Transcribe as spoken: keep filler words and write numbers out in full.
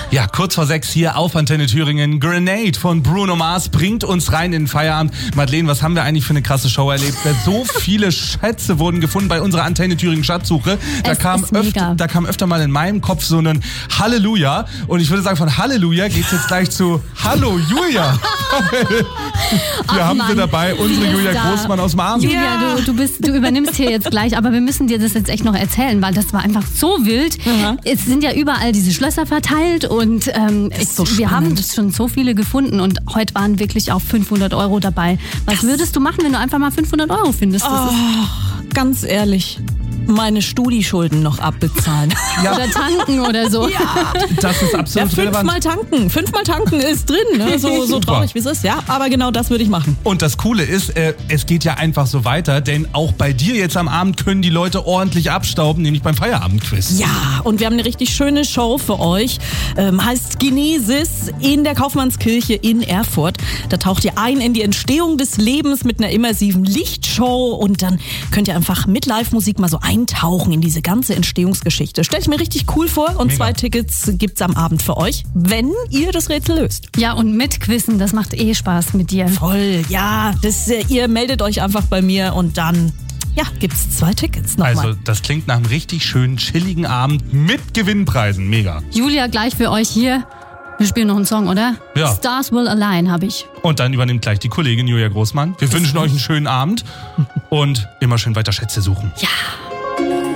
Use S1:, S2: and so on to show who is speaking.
S1: Ja, kurz vor sechs hier auf Antenne Thüringen. Grenade von Bruno Mars bringt uns rein in den Feierabend. Madeleine, was haben wir eigentlich für eine krasse Show erlebt? So viele Schätze wurden gefunden bei unserer Antenne Thüringen Schatzsuche. Da kam, öfter, da kam öfter mal in meinem Kopf so ein Halleluja. Und ich würde sagen, von Halleluja geht's jetzt gleich zu Hallo Julia. Wir Ach haben Mann. sie dabei, unsere Julia da. Großmann aus dem Abend.
S2: Julia, ja. du, du, bist, du übernimmst hier jetzt gleich, aber wir müssen dir das jetzt echt noch erzählen, weil das war einfach so wild. Mhm. Es sind ja überall diese Schlösser verteilt und ähm, ich, so wir haben schon so viele gefunden und heute waren wirklich auch fünfhundert Euro dabei. Was das würdest du machen, wenn du einfach mal fünfhundert Euro findest? Das
S3: oh, ist ganz ehrlich. Meine Studieschulden noch abbezahlen.
S2: Ja. Oder tanken oder so.
S3: Ja.
S1: Das ist absolut
S3: ja,
S1: relevant.
S3: Fünfmal tanken. Fünfmal tanken ist drin. Ne? So, so traurig wie es ist. Ja, aber genau das würde ich machen.
S1: Und das Coole ist, äh, es geht ja einfach so weiter, denn auch bei dir jetzt am Abend können die Leute ordentlich abstauben, nämlich beim Feierabendquiz.
S3: Ja, und wir haben eine richtig schöne Show für euch. Ähm, heißt Genesis in der Kaufmannskirche in Erfurt. Da taucht ihr ein in die Entstehung des Lebens mit einer immersiven Lichtshow und dann könnt ihr einfach mit Live-Musik mal so ein eintauchen in diese ganze Entstehungsgeschichte. Stell ich mir richtig cool vor und Mega. zwei Tickets gibt's am Abend für euch, wenn ihr das Rätsel löst.
S2: Ja, und mit Quizzen, das macht eh Spaß mit dir.
S3: Voll, ja. Das, ihr meldet euch einfach bei mir und dann ja, gibt's zwei Tickets nochmal.
S1: Also das klingt nach einem richtig schönen, chilligen Abend mit Gewinnpreisen. Mega.
S2: Julia, gleich für euch hier. Wir spielen noch einen Song, oder?
S1: Ja.
S2: Stars Will Align habe ich.
S1: Und dann übernimmt gleich die Kollegin Julia Großmann. Wir wünschen euch einen schönen Abend und immer schön weiter Schätze suchen.
S2: Ja.